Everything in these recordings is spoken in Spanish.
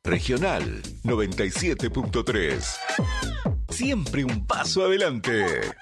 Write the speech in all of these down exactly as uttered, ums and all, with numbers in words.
Regional noventa y siete punto tres. Siempre un paso adelante.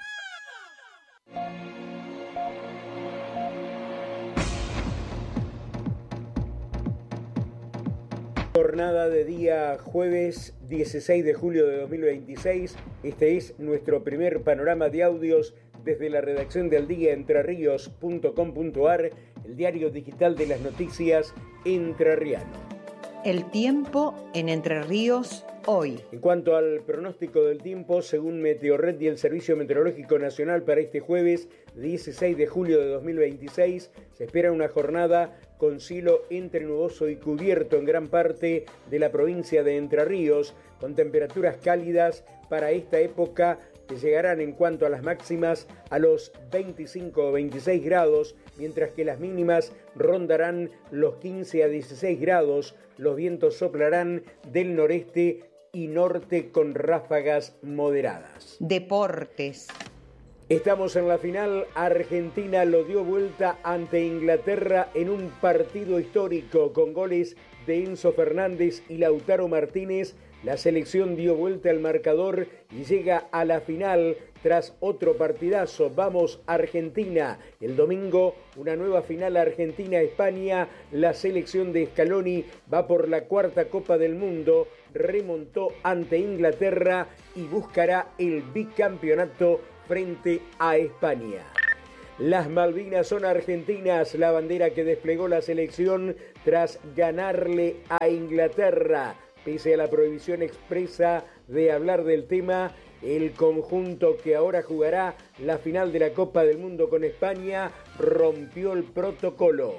Jornada de día jueves dieciséis de julio de dos mil veintiséis. Este es nuestro primer panorama de audios desde la redacción de aldiaentrerríos punto com punto ar, el diario digital de las noticias entrerriano. El tiempo en Entre Ríos hoy. En cuanto al pronóstico del tiempo, según Meteorred y el Servicio Meteorológico Nacional, para este jueves dieciséis de julio de dos mil veintiséis se espera una jornada con cielo entre nuboso y cubierto en gran parte de la provincia de Entre Ríos, con temperaturas cálidas para esta época que llegarán en cuanto a las máximas a los veinticinco o veintiséis grados, mientras que las mínimas rondarán los quince a dieciséis grados. Los vientos soplarán del noreste y norte con ráfagas moderadas. Deportes. Estamos en la final. Argentina lo dio vuelta ante Inglaterra en un partido histórico con goles de Enzo Fernández y Lautaro Martínez. La selección dio vuelta al marcador y llega a la final tras otro partidazo. Vamos Argentina. El domingo una nueva final Argentina-España. La selección de Scaloni va por la cuarta Copa del Mundo. Remontó ante Inglaterra y buscará el bicampeonato frente a España. Las Malvinas son argentinas, la bandera que desplegó la selección tras ganarle a Inglaterra. Pese a la prohibición expresa de hablar del tema, el conjunto que ahora jugará la final de la Copa del Mundo con España rompió el protocolo.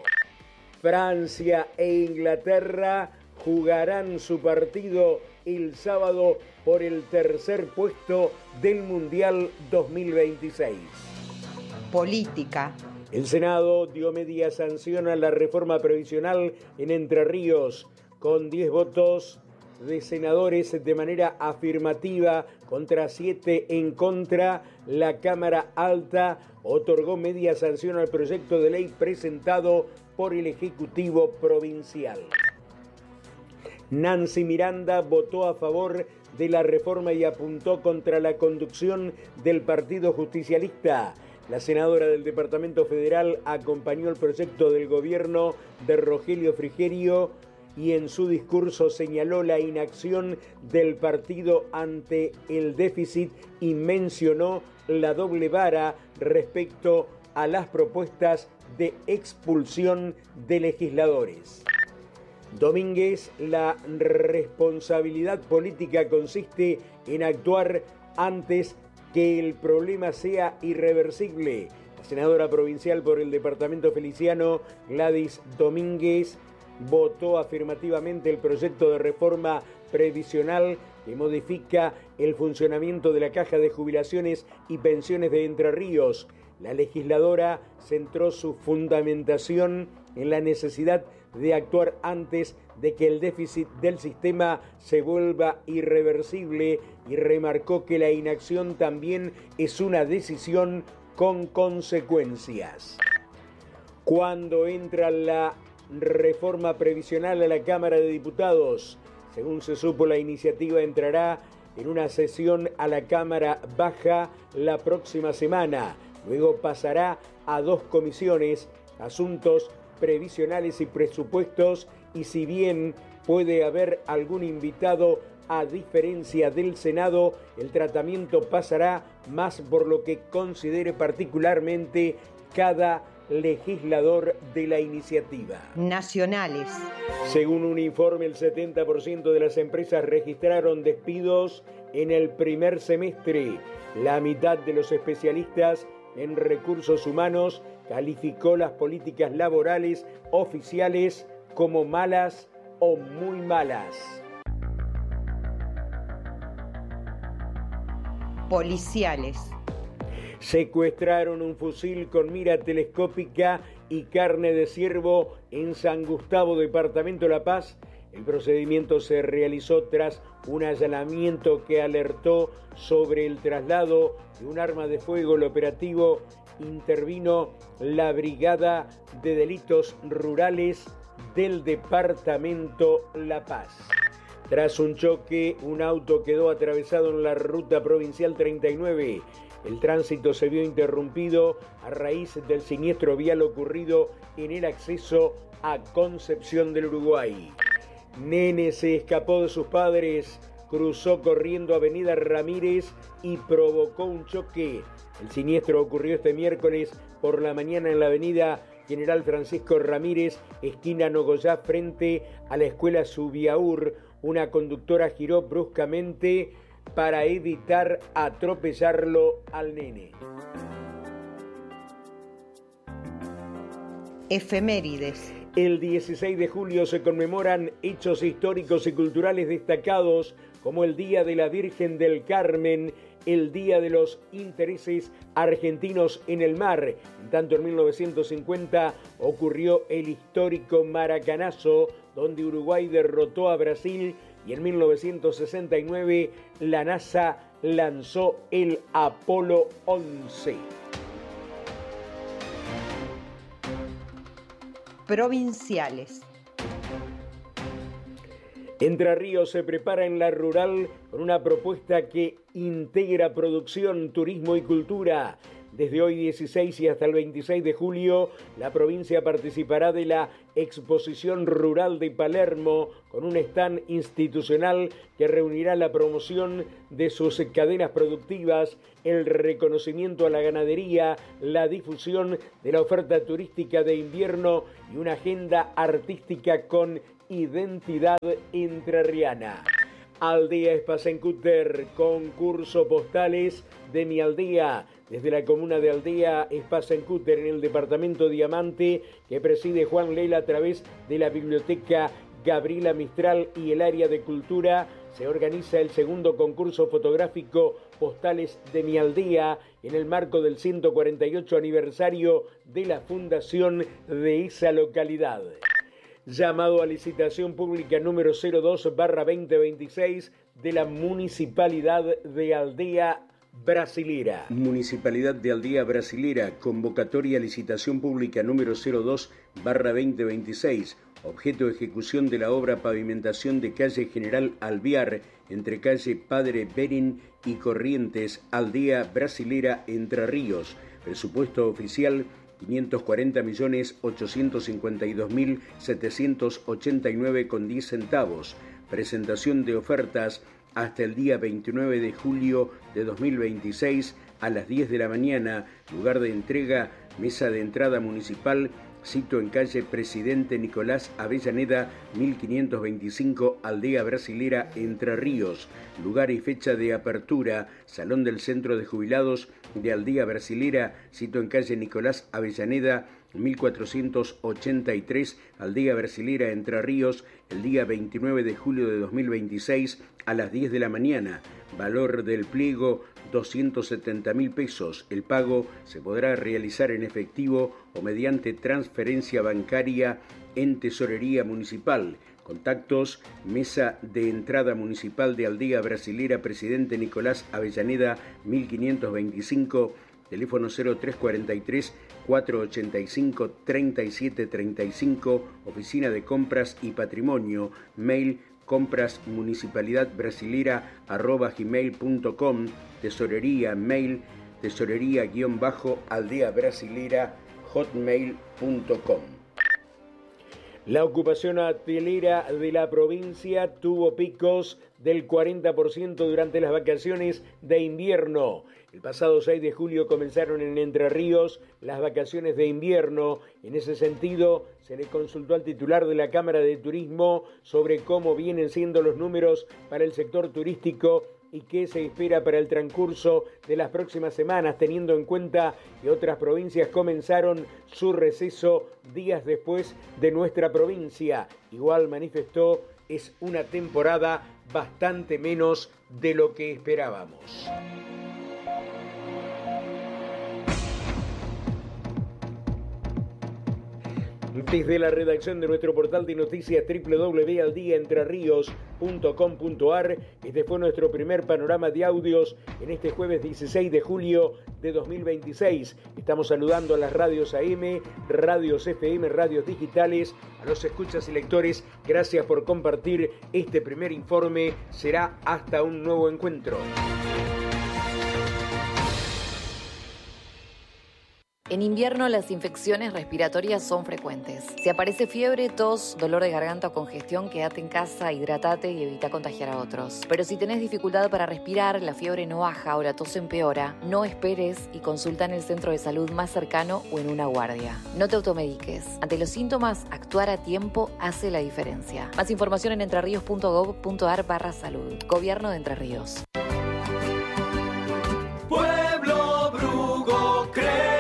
Francia e Inglaterra jugarán su partido el sábado por el tercer puesto del Mundial dos mil veintiséis. Política. El Senado dio media sanción a la reforma previsional en Entre Ríos, con diez votos de senadores de manera afirmativa contra siete en contra. La Cámara Alta otorgó media sanción al proyecto de ley presentado por el Ejecutivo Provincial. Nancy Miranda votó a favor de la reforma y apuntó contra la conducción del Partido Justicialista. La senadora del Departamento Federal acompañó el proyecto del gobierno de Rogelio Frigerio y en su discurso señaló la inacción del partido ante el déficit y mencionó la doble vara respecto a las propuestas de expulsión de legisladores. Domínguez, la responsabilidad política consiste en actuar antes que el problema sea irreversible. La senadora provincial por el departamento feliciano, Gladys Domínguez, votó afirmativamente el proyecto de reforma previsional que modifica el funcionamiento de la Caja de Jubilaciones y Pensiones de Entre Ríos. La legisladora centró su fundamentación en la necesidad de actuar antes de que el déficit del sistema se vuelva irreversible y remarcó que la inacción también es una decisión con consecuencias. Cuando entra la reforma previsional a la Cámara de Diputados, según se supo, la iniciativa entrará en una sesión a la Cámara Baja la próxima semana. Luego pasará a dos comisiones, asuntos previsionales y presupuestos, y si bien puede haber algún invitado, a diferencia del Senado, el tratamiento pasará más por lo que considere particularmente cada legislador de la iniciativa. Nacionales. Según un informe, el setenta por ciento de las empresas registraron despidos en el primer semestre. La mitad de los especialistas en recursos humanos calificó las políticas laborales oficiales como malas o muy malas. Policiales. Secuestraron un fusil con mira telescópica y carne de ciervo en San Gustavo, departamento La Paz. El procedimiento se realizó tras un allanamiento que alertó sobre el traslado de un arma de fuego. El operativo intervino la Brigada de Delitos Rurales del departamento La Paz. Tras un choque, un auto quedó atravesado en la ruta provincial treinta y nueve. El tránsito se vio interrumpido a raíz del siniestro vial ocurrido en el acceso a Concepción del Uruguay. Nene se escapó de sus padres, cruzó corriendo Avenida Ramírez y provocó un choque. El siniestro ocurrió este miércoles por la mañana en la avenida General Francisco Ramírez, esquina Nogoyá, frente a la escuela Subiaur. Una conductora giró bruscamente para evitar atropellarlo al nene. Efemérides. El dieciséis de julio se conmemoran hechos históricos y culturales destacados como el Día de la Virgen del Carmen, el Día de los Intereses Argentinos en el Mar. En tanto, en mil novecientos cincuenta ocurrió el histórico Maracanazo, donde Uruguay derrotó a Brasil, y en mil novecientos sesenta y nueve la NASA lanzó el Apolo once. Provinciales. Entre Ríos se prepara en la rural con una propuesta que integra producción, turismo y cultura. Desde hoy dieciséis y hasta el veintiséis de julio, la provincia participará de la Exposición Rural de Palermo con un stand institucional que reunirá la promoción de sus cadenas productivas, el reconocimiento a la ganadería, la difusión de la oferta turística de invierno y una agenda artística con identidad entrerriana. Aldea Espasencúter, concurso postales de Mi Aldea. Desde la comuna de Aldea Espasencúter, en el departamento Diamante, que preside Juan Lela a través de la Biblioteca Gabriela Mistral y el área de cultura, se organiza el segundo concurso fotográfico Postales de Mi Aldea en el marco del ciento cuarenta y ocho aniversario de la fundación de esa localidad. Llamado a licitación pública número cero dos barra veinte veintiséis de la Municipalidad de Aldea Brasilera. Municipalidad de Aldea Brasilera, convocatoria a licitación pública número cero dos barra veinte veintiséis, objeto de ejecución de la obra pavimentación de calle General Alvear, entre calle Padre Berín y Corrientes, Aldea Brasilera, Entre Ríos. Presupuesto oficial quinientos cuarenta millones ochocientos cincuenta y dos mil setecientos ochenta y nueve con diez centavos. Presentación de ofertas hasta el día veintinueve de julio de dos mil veintiséis a las diez de la mañana. Lugar de entrega, mesa de entrada municipal, sito en calle Presidente Nicolás Avellaneda mil quinientos veinticinco, Aldea Brasilera, Entre Ríos. Lugar y fecha de apertura, Salón del Centro de Jubilados de Aldea Brasilera, sito en calle Nicolás Avellaneda mil cuatrocientos ochenta y tres, Aldea Brasilera, Entre Ríos, el día veintinueve de julio de dos mil veintiséis a las diez de la mañana. Valor del pliego doscientos setenta mil pesos. El pago se podrá realizar en efectivo o mediante transferencia bancaria en Tesorería Municipal. Contactos: Mesa de Entrada Municipal de Aldea Brasilera, Presidente Nicolás Avellaneda mil quinientos veinticinco, teléfono cero tres cuarenta y tres, cuatrocientos ochenta y cinco, treinta y siete treinta y cinco, Oficina de Compras y Patrimonio, mail comprasmunicipalidadbrasilera arroba gmail punto com, tesorería, mail tesorería-aldea brasilera hotmail punto com. La ocupación hotelera de la provincia tuvo picos del cuarenta por ciento durante las vacaciones de invierno. El pasado seis de julio comenzaron en Entre Ríos las vacaciones de invierno. En ese sentido, se le consultó al titular de la Cámara de Turismo sobre cómo vienen siendo los números para el sector turístico y qué se espera para el transcurso de las próximas semanas, teniendo en cuenta que otras provincias comenzaron su receso días después de nuestra provincia. Igual manifestó, es una temporada bastante menos de lo que esperábamos. Desde la redacción de nuestro portal de noticias doble u doble u doble u punto al día entre ríos punto com punto a r, este fue nuestro primer panorama de audios en este jueves dieciséis de julio de dos mil veintiséis. Estamos saludando a las radios A M, radios F M, radios digitales, a los escuchas y lectores. Gracias por compartir este primer informe. Será hasta un nuevo encuentro. En invierno las infecciones respiratorias son frecuentes. Si aparece fiebre, tos, dolor de garganta o congestión, quédate en casa, hidratate y evita contagiar a otros. Pero si tenés dificultad para respirar, la fiebre no baja o la tos empeora, no esperes y consulta en el centro de salud más cercano o en una guardia. No te automediques. Ante los síntomas, actuar a tiempo hace la diferencia. Más información en entrerríos punto gob punto ar barra salud. Gobierno de Entre Ríos. Pueblo Brugo crece.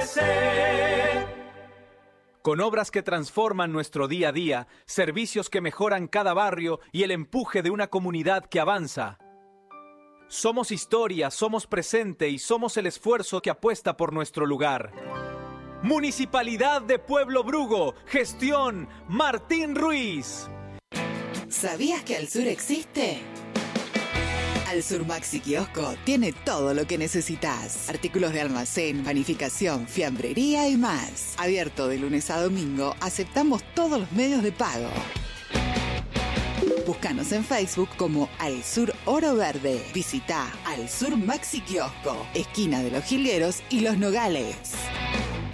Con obras que transforman nuestro día a día, servicios que mejoran cada barrio y el empuje de una comunidad que avanza. Somos historia, somos presente y somos el esfuerzo que apuesta por nuestro lugar. Municipalidad de Pueblo Brugo, gestión Martín Ruiz. ¿Sabías que Al Sur existe? Al Sur Maxi Kiosco tiene todo lo que necesitas. Artículos de almacén, panificación, fiambrería y más. Abierto de lunes a domingo, aceptamos todos los medios de pago. Búscanos en Facebook como Al Sur Oro Verde. Visita Al Sur Maxi Kiosco, esquina de Los Jilgueros y Los Nogales.